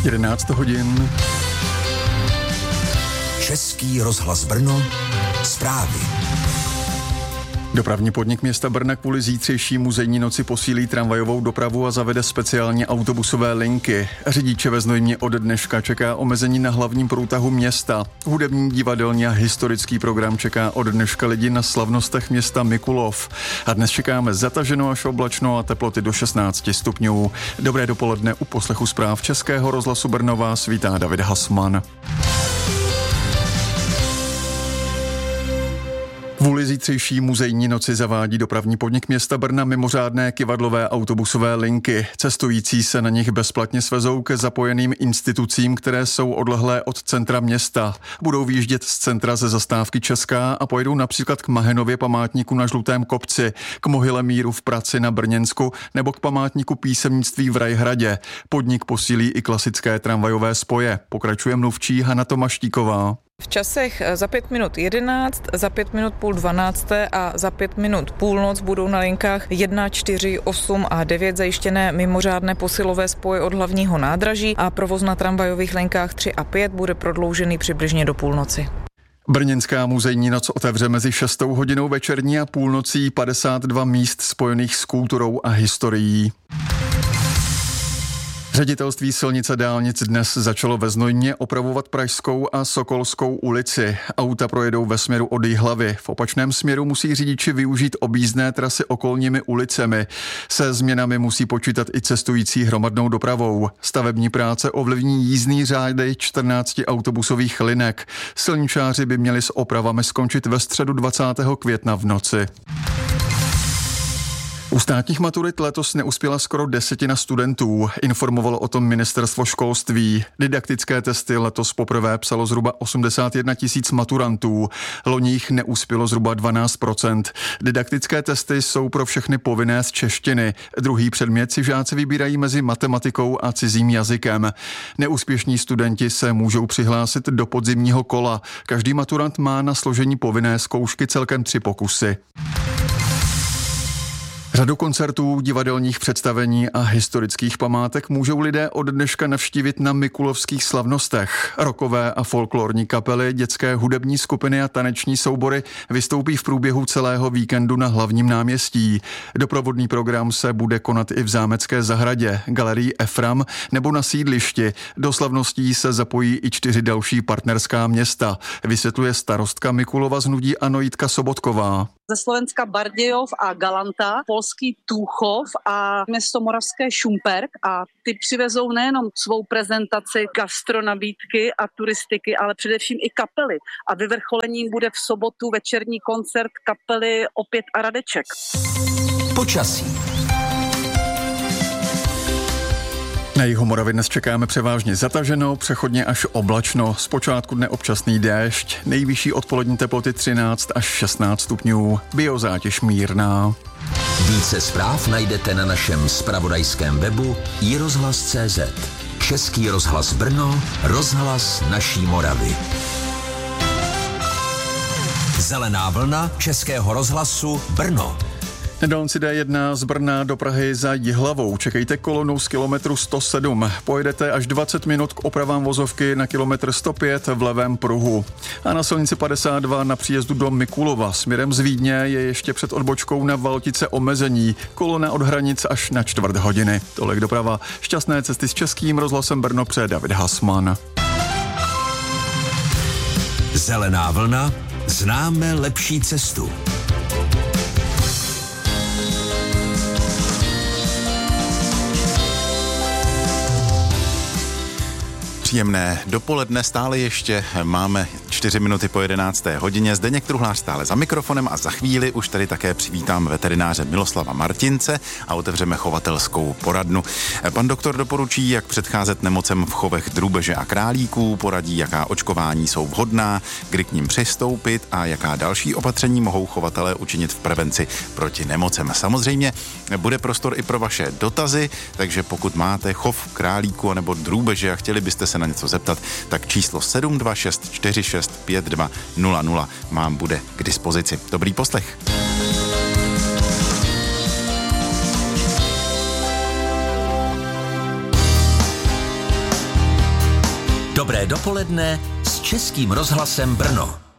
11 hodin. Český rozhlas Brno, zprávy. Dopravní podnik města Brna kvůli zítřejší muzejní noci posílí tramvajovou dopravu a zavede speciální autobusové linky. Řidiče ve Znojmě od dneška čeká omezení na hlavním průtahu města. Hudební, divadelní a historický program čeká od dneška lidi na slavnostech města Mikulov. A dnes čekáme zataženo až oblačno a teploty do 16 stupňů. Dobré dopoledne, u poslechu zpráv Českého rozhlasu Brno vás vítá David Hasman. Kvůli zítřejší muzejní noci zavádí dopravní podnik města Brna mimořádné kyvadlové autobusové linky. Cestující se na nich bezplatně svezou ke zapojeným institucím, které jsou odlehlé od centra města. Budou výjíždět z centra ze zastávky Česká a pojedou například k Mahenově památníku na Žlutém kopci, k Mohyle míru v Praci na Brněnsku nebo k památníku písemnictví v Rajhradě. Podnik posílí i klasické tramvajové spoje. Pokračuje mluvčí Hana Tomaštíková. V časech za 5 minut 11, za 5 minut půl 12 a za 5 minut půlnoc budou na linkách 1, 4, 8 a 9 zajištěné mimořádné posilové spoje od hlavního nádraží a provoz na tramvajových linkách 3 a 5 bude prodloužený přibližně do půlnoci. Brněnská muzejní noc otevře mezi 6 hodinou večerní a půlnocí 52 míst spojených s kulturou a historií. Ředitelství silnic a dálnic dnes začalo ve Znojmě opravovat Pražskou a Sokolskou ulici. Auta projedou ve směru od Jihlavy. V opačném směru musí řidiči využít objízdné trasy okolními ulicemi. Se změnami musí počítat i cestující hromadnou dopravou. Stavební práce ovlivní jízdný řády 14 autobusových linek. Silničáři by měli s opravami skončit ve středu 20. května v noci. U státních maturit letos neuspěla skoro 10% studentů, informovalo o tom ministerstvo školství. Didaktické testy letos poprvé psalo zhruba 81 000 maturantů, loni jich neuspělo zhruba 12%. Didaktické testy jsou pro všechny povinné z češtiny. Druhý předmět si žáci vybírají mezi matematikou a cizím jazykem. Neúspěšní studenti se můžou přihlásit do podzimního kola. Každý maturant má na složení povinné zkoušky celkem 3 pokusy. Řadu koncertů, divadelních představení a historických památek můžou lidé od dneška navštívit na mikulovských slavnostech. Rockové a folklorní kapely, dětské hudební skupiny a taneční soubory vystoupí v průběhu celého víkendu na hlavním náměstí. Doprovodný program se bude konat i v Zámecké zahradě, galerii Efram nebo na sídlišti. Do slavností se zapojí i 4 další partnerská města, vysvětluje starostka Mikulova z hnutí ANO Jitka Sobotková. Ze Slovenska Bardějov a Galanta, polský Tůchov a město moravské Šumperk a ty přivezou nejenom svou prezentaci gastronabídky a turistiky, ale především i kapely. A vyvrcholením bude v sobotu večerní koncert kapely Opět a Radeček. Počasí. Na jihu Moravy dnes čekáme převážně zataženo, přechodně až oblačno, zpočátku dne občasný déšť, nejvyšší odpolední teploty 13 až 16 stupňů, biozátěž mírná. Více zpráv najdete na našem zpravodajském webu iRozhlas.cz. Český rozhlas Brno, rozhlas naší Moravy. Zelená vlna Českého rozhlasu Brno. Na dálnici D1 z Brna do Prahy za Jihlavou čekejte kolonu z kilometru 107. Pojedete až 20 minut k opravám vozovky na kilometr 105 v levém pruhu. A na silnici 52 na příjezdu do Mikulova směrem z Vídně je ještě před odbočkou na Valtice omezení. Kolona od hranic až na 4 hodiny. Tolik doprava. Šťastné cesty s Českým rozhlasem Brno přeje David Hasman. Zelená vlna. Známe lepší cestu. Příjemné dopoledne, stále ještě máme 4 minuty po 11. hodině. Zdeněk Truhlář stále za mikrofonem a za chvíli už tady také přivítám veterináře Miloslava Martince a otevřeme chovatelskou poradnu. Pan doktor doporučí, jak předcházet nemocem v chovech drůbeže a králíků, poradí, jaká očkování jsou vhodná, kdy k nim přistoupit a jaká další opatření mohou chovatelé učinit v prevenci proti nemocem. Samozřejmě bude prostor i pro vaše dotazy, takže pokud máte chov králíku nebo drůbeže a chtěli byste se na něco zeptat, tak číslo 726465200 vám bude k dispozici. Dobrý poslech. Dobré dopoledne s Českým rozhlasem Brno.